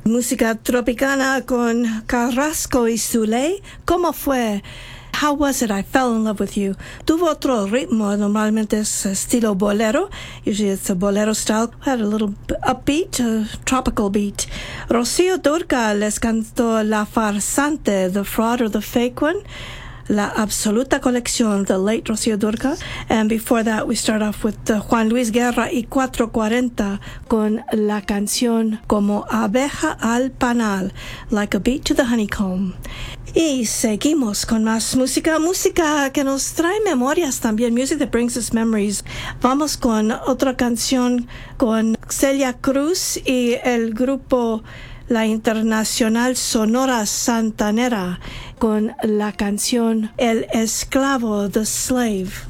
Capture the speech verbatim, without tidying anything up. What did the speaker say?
música tropicana con Carrasco y Zuley. ¿Cómo fue? How was it? I fell in love with you. Tuvo otro ritmo. Normalmente es estilo bolero. Usually it's a bolero style. Had a little upbeat, a tropical beat. Rocío Dúrcal les cantó La Farsante, The Fraud or the Fake One. La Absoluta Colección, the late Rocío Dúrcal. And before that, we start off with uh, Juan Luis Guerra y cuatro cuarenta con la canción Como Abeja al Panal, Like a Beat to the Honeycomb. Y seguimos con más música, música que nos trae memorias también, music that brings us memories. Vamos con otra canción con Celia Cruz y el grupo La Internacional Sonora Santanera con la canción El Esclavo, The Slave.